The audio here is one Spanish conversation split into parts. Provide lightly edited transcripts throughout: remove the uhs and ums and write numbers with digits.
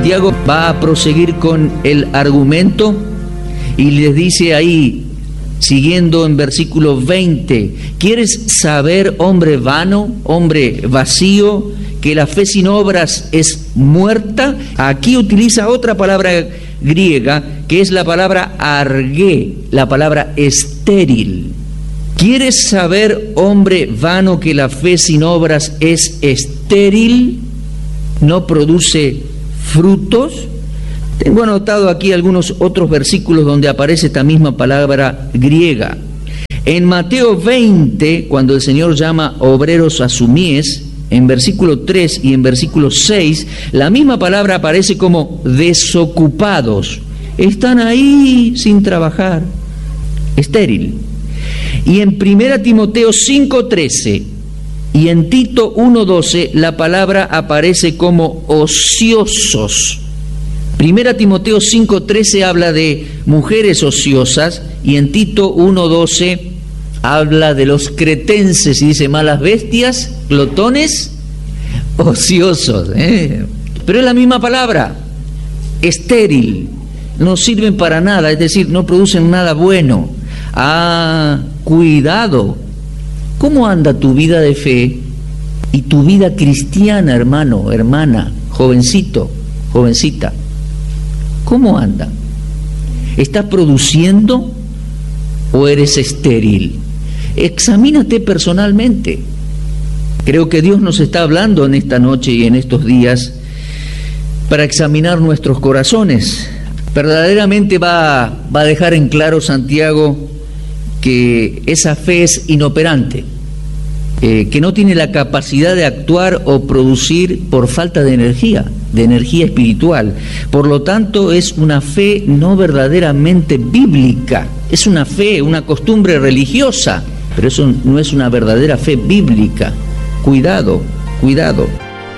Santiago va a proseguir con el argumento y les dice ahí, siguiendo en versículo 20, ¿quieres saber, hombre vano, hombre vacío, que la fe sin obras es muerta? Aquí utiliza otra palabra griega, que es la palabra argé, la palabra estéril. ¿Quieres saber, hombre vano, que la fe sin obras es estéril? ¿No produce frutos? Tengo anotado aquí algunos otros versículos donde aparece esta misma palabra griega. En Mateo 20, cuando el Señor llama obreros a su mies, en versículo 3 y en versículo 6, la misma palabra aparece como desocupados. Están ahí sin trabajar, estéril. Y en 1 Timoteo 5:13 y en Tito 1:12 la palabra aparece como ociosos. 1 Timoteo 5:13 habla de mujeres ociosas y en Tito 1:12 habla de los cretenses y dice malas bestias, glotones, ociosos. Pero es la misma palabra, estéril, no sirven para nada, es decir, no producen nada bueno. Cuidado, ¿cómo anda tu vida de fe y tu vida cristiana, hermano, hermana, jovencito, jovencita? ¿Cómo anda? ¿Estás produciendo o eres estéril? Examínate personalmente. Creo que Dios nos está hablando en esta noche y en estos días para examinar nuestros corazones. Verdaderamente va a dejar en claro Santiago que esa fe es inoperante, que no tiene la capacidad de actuar o producir por falta de energía espiritual. Por lo tanto, es una fe no verdaderamente bíblica, es una fe, una costumbre religiosa, pero eso no es una verdadera fe bíblica. Cuidado, cuidado.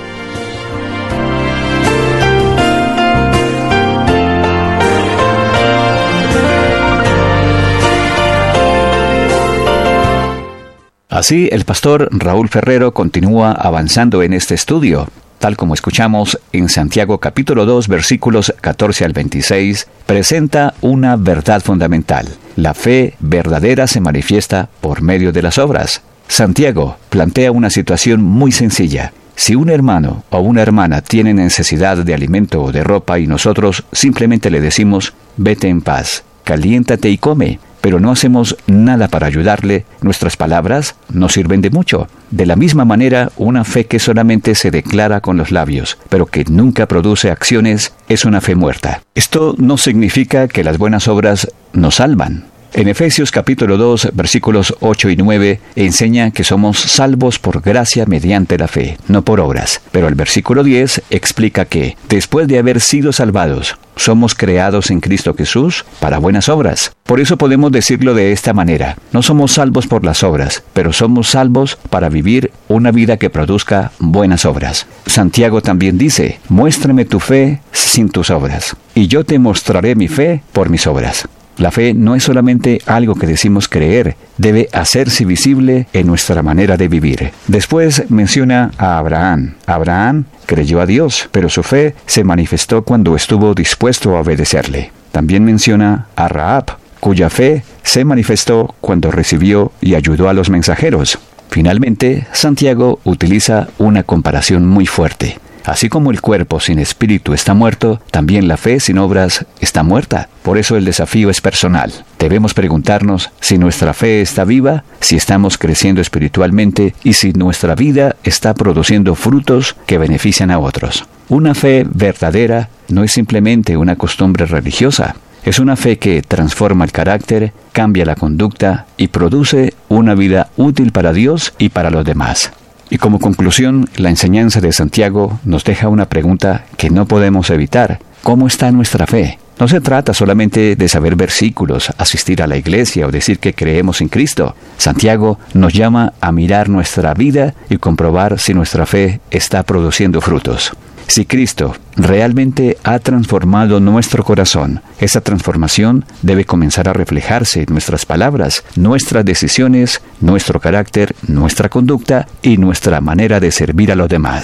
Así, el pastor Raúl Ferrero continúa avanzando en este estudio. Tal como escuchamos en Santiago capítulo 2, versículos 14 al 26, presenta una verdad fundamental. La fe verdadera se manifiesta por medio de las obras. Santiago plantea una situación muy sencilla. Si un hermano o una hermana tiene necesidad de alimento o de ropa y nosotros simplemente le decimos, vete en paz, caliéntate y come, pero no hacemos nada para ayudarle, nuestras palabras no sirven de mucho. De la misma manera, una fe que solamente se declara con los labios, pero que nunca produce acciones, es una fe muerta. Esto no significa que las buenas obras nos salvan. En Efesios capítulo 2, versículos 8 y 9, enseña que somos salvos por gracia mediante la fe, no por obras. Pero el versículo 10 explica que, después de haber sido salvados, somos creados en Cristo Jesús para buenas obras. Por eso podemos decirlo de esta manera: no somos salvos por las obras, pero somos salvos para vivir una vida que produzca buenas obras. Santiago también dice, muéstrame tu fe sin tus obras, y yo te mostraré mi fe por mis obras. La fe no es solamente algo que decimos creer, debe hacerse visible en nuestra manera de vivir. Después menciona a Abraham. Abraham creyó a Dios, pero su fe se manifestó cuando estuvo dispuesto a obedecerle. También menciona a Rahab, cuya fe se manifestó cuando recibió y ayudó a los mensajeros. Finalmente, Santiago utiliza una comparación muy fuerte. Así como el cuerpo sin espíritu está muerto, también la fe sin obras está muerta. Por eso el desafío es personal. Debemos preguntarnos si nuestra fe está viva, si estamos creciendo espiritualmente y si nuestra vida está produciendo frutos que benefician a otros. Una fe verdadera no es simplemente una costumbre religiosa. Es una fe que transforma el carácter, cambia la conducta y produce una vida útil para Dios y para los demás. Y como conclusión, la enseñanza de Santiago nos deja una pregunta que no podemos evitar. ¿Cómo está nuestra fe? No se trata solamente de saber versículos, asistir a la iglesia o decir que creemos en Cristo. Santiago nos llama a mirar nuestra vida y comprobar si nuestra fe está produciendo frutos. Si Cristo realmente ha transformado nuestro corazón, esa transformación debe comenzar a reflejarse en nuestras palabras, nuestras decisiones, nuestro carácter, nuestra conducta y nuestra manera de servir a los demás.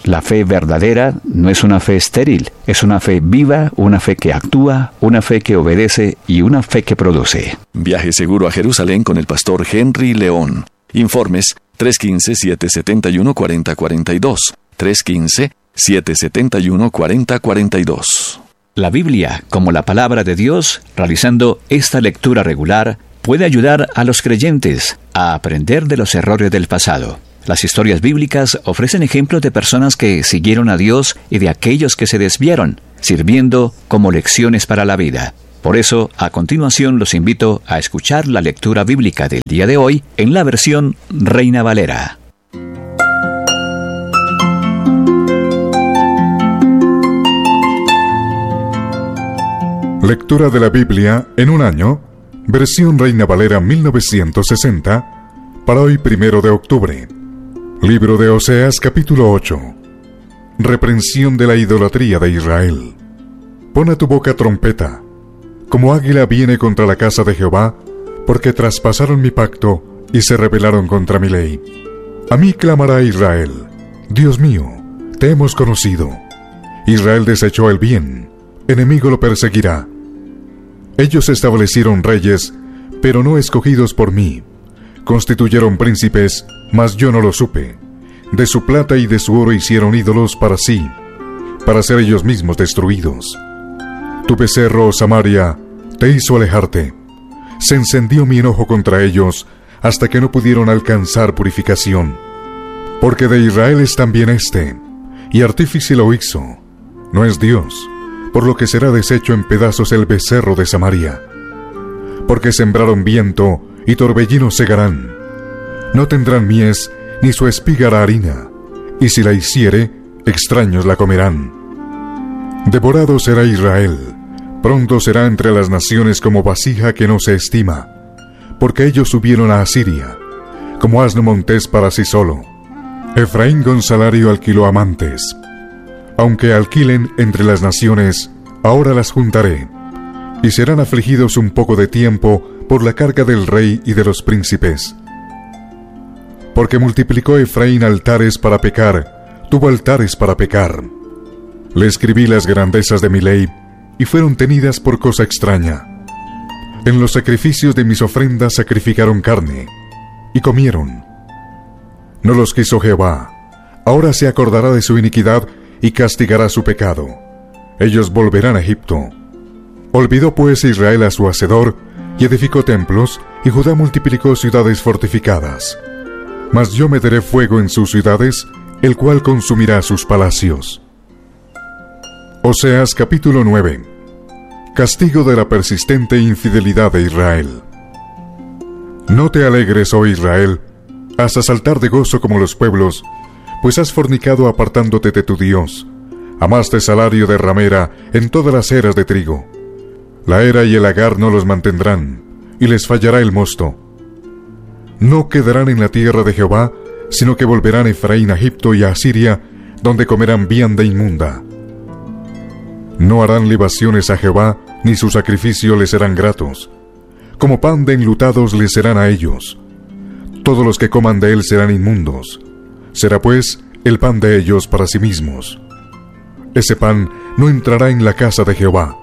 La fe verdadera no es una fe estéril, es una fe viva, una fe que actúa, una fe que obedece y una fe que produce. Viaje seguro a Jerusalén con el pastor Henry León. Informes 315-771-4042. 315-771-4042. La Biblia, como la palabra de Dios, realizando esta lectura regular, puede ayudar a los creyentes a aprender de los errores del pasado. Las historias bíblicas ofrecen ejemplos de personas que siguieron a Dios y de aquellos que se desviaron, sirviendo como lecciones para la vida. Por eso, a continuación los invito a escuchar la lectura bíblica del día de hoy en la versión Reina Valera. Lectura de la Biblia en un año, versión Reina Valera 1960, para hoy 1 de octubre. Libro de Oseas, capítulo 8. Reprensión de la idolatría de Israel. Pon a tu boca trompeta. Como águila viene contra la casa de Jehová, porque traspasaron mi pacto y se rebelaron contra mi ley. A mí clamará Israel: Dios mío, te hemos conocido. Israel desechó el bien, enemigo lo perseguirá. Ellos establecieron reyes, pero no escogidos por mí. Constituyeron príncipes, mas yo no lo supe. De su plata y de su oro hicieron ídolos para sí, para ser ellos mismos destruidos. Tu becerro, Samaria, te hizo alejarte. Se encendió mi enojo contra ellos, hasta que no pudieron alcanzar purificación. Porque de Israel es también este, y artífice lo hizo. No es Dios, por lo que será deshecho en pedazos el becerro de Samaria. Porque sembraron viento, y torbellinos segarán. No tendrán mies, ni su espiga hará harina, y si la hiciere, extraños la comerán. Devorado será Israel, pronto será entre las naciones como vasija que no se estima, porque ellos subieron a Asiria, como asno montés para sí solo. Efraín con salario alquiló amantes. Aunque alquilen entre las naciones, ahora las juntaré, y serán afligidos un poco de tiempo por la carga del rey y de los príncipes. Porque multiplicó Efraín altares para pecar, tuvo altares para pecar. Le escribí las grandezas de mi ley, y fueron tenidas por cosa extraña. En los sacrificios de mis ofrendas sacrificaron carne, y comieron. No los quiso Jehová. Ahora se acordará de su iniquidad, y castigará su pecado. Ellos volverán a Egipto. Olvidó pues Israel a su hacedor, y edificó templos, y Judá multiplicó ciudades fortificadas. Mas yo meteré fuego en sus ciudades, el cual consumirá sus palacios. Oseas capítulo 9. Castigo de la persistente infidelidad de Israel. No te alegres, oh Israel, hasta saltar de gozo como los pueblos, pues has fornicado apartándote de tu Dios. Amaste salario de ramera en todas las eras de trigo. La era y el lagar no los mantendrán, y les fallará el mosto. No quedarán en la tierra de Jehová, sino que volverán Efraín a Egipto y a Asiria, donde comerán vianda inmunda. No harán libaciones a Jehová, ni su sacrificio les serán gratos. Como pan de enlutados les serán a ellos. Todos los que coman de él serán inmundos. Será pues el pan de ellos para sí mismos. Ese pan no entrará en la casa de Jehová.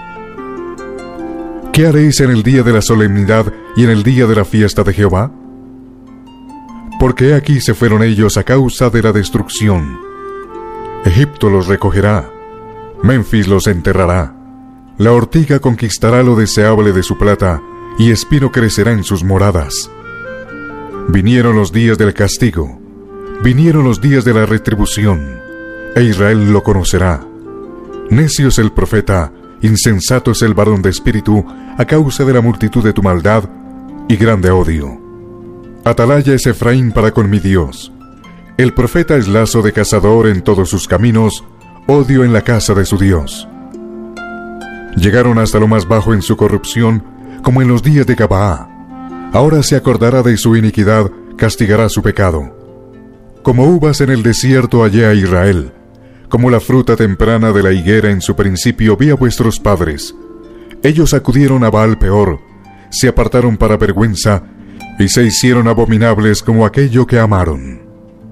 ¿Qué haréis en el día de la solemnidad y en el día de la fiesta de Jehová? Porque aquí se fueron ellos a causa de la destrucción. Egipto los recogerá, Memphis los enterrará. La ortiga conquistará lo deseable de su plata, y espino crecerá en sus moradas. Vinieron los días del castigo, vinieron los días de la retribución, e Israel lo conocerá. Necio es el profeta, insensato es el varón de espíritu, a causa de la multitud de tu maldad y grande odio. Atalaya es Efraín para con mi Dios. El profeta es lazo de cazador en todos sus caminos, odio en la casa de su Dios. Llegaron hasta lo más bajo en su corrupción, como en los días de Gabaá. Ahora se acordará de su iniquidad, castigará su pecado. Como uvas en el desierto hallé a Israel, como la fruta temprana de la higuera en su principio vi a vuestros padres. Ellos acudieron a Baal peor, se apartaron para vergüenza, y se hicieron abominables como aquello que amaron.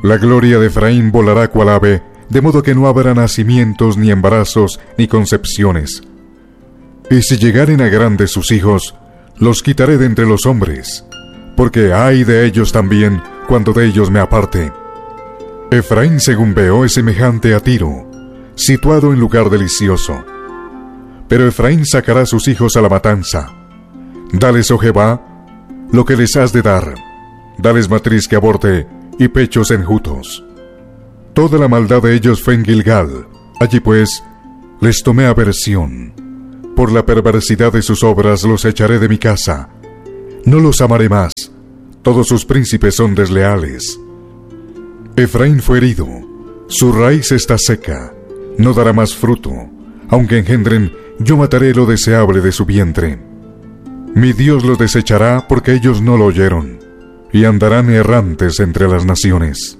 La gloria de Efraín volará cual ave, de modo que no habrá nacimientos, ni embarazos, ni concepciones. Y si llegaren a grandes sus hijos, los quitaré de entre los hombres, porque ay de ellos también, cuando de ellos me aparte. Efraín, según veo, es semejante a Tiro, situado en lugar delicioso. Pero Efraín sacará sus hijos a la matanza. Dales, oh Jehová, lo que les has de dar. Dales matriz que aborte y pechos enjutos. Toda la maldad de ellos fue en Gilgal. Allí pues les tomé aversión. Por la perversidad de sus obras los echaré de mi casa. No los amaré más. Todos sus príncipes son desleales. Efraín fue herido. Su raíz está seca. No dará más fruto. Aunque engendren, yo mataré lo deseable de su vientre. Mi Dios los desechará porque ellos no lo oyeron, y andarán errantes entre las naciones.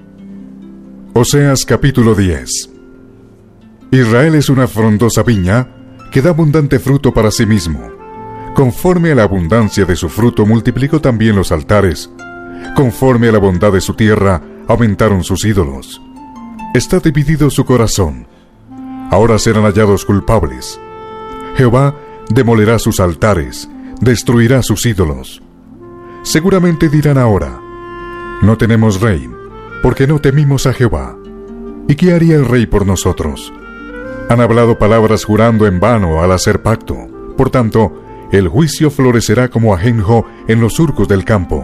Oseas capítulo 10. Israel es una frondosa viña que da abundante fruto para sí mismo. Conforme a la abundancia de su fruto multiplicó también los altares. Conforme a la bondad de su tierra aumentaron sus ídolos. Está dividido su corazón. Ahora serán hallados culpables. Jehová demolerá sus altares, destruirá sus ídolos. Seguramente dirán ahora: no tenemos rey, porque no temimos a Jehová. ¿Y qué haría el rey por nosotros? Han hablado palabras jurando en vano al hacer pacto. Por tanto, el juicio florecerá como ajenjo en los surcos del campo.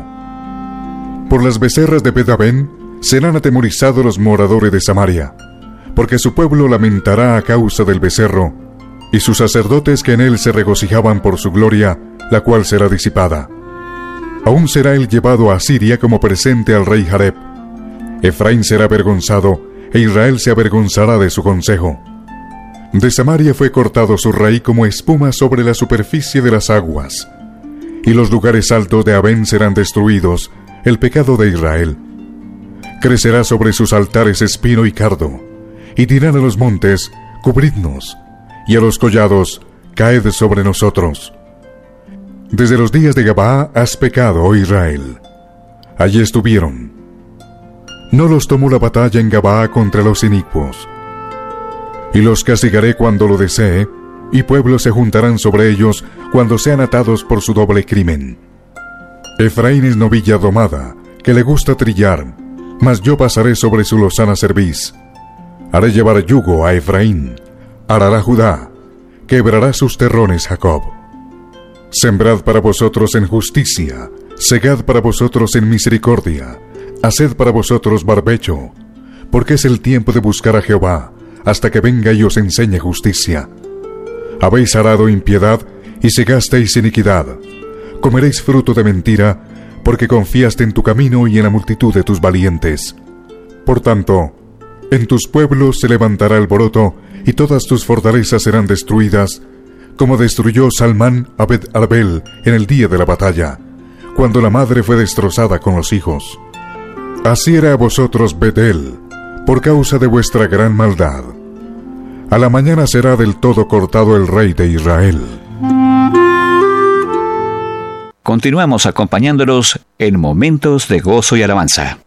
Por las becerras de Bet-Aven serán atemorizados los moradores de Samaria, porque su pueblo lamentará a causa del becerro, y sus sacerdotes que en él se regocijaban por su gloria, la cual será disipada. Aún será él llevado a Asiria como presente al rey Jareb. Efraín será avergonzado, e Israel se avergonzará de su consejo. De Samaria fue cortado su raíz como espuma sobre la superficie de las aguas, y los lugares altos de Aven serán destruidos, el pecado de Israel. Crecerá sobre sus altares espino y cardo, y dirán a los montes: cubridnos, y a los collados: caed sobre nosotros. Desde los días de Gabaa has pecado, oh Israel. Allí estuvieron. No los tomó la batalla en Gabaa contra los inicuos. Y los castigaré cuando lo desee, y pueblos se juntarán sobre ellos cuando sean atados por su doble crimen. Efraín es novilla domada, que le gusta trillar, mas yo pasaré sobre su lozana cerviz. Haré llevar yugo a Efraín, arará Judá, quebrará sus terrones Jacob. Sembrad para vosotros en justicia, segad para vosotros en misericordia, haced para vosotros barbecho, porque es el tiempo de buscar a Jehová, hasta que venga y os enseñe justicia. Habéis arado impiedad y segasteis iniquidad. Comeréis fruto de mentira, porque confiaste en tu camino y en la multitud de tus valientes. Por tanto, en tus pueblos se levantará alboroto, y todas tus fortalezas serán destruidas, como destruyó Salmán a Bet-Arbel en el día de la batalla, cuando la madre fue destrozada con los hijos. Así era a vosotros Bet-El, por causa de vuestra gran maldad. A la mañana será del todo cortado el rey de Israel. Continuamos acompañándolos en momentos de gozo y alabanza.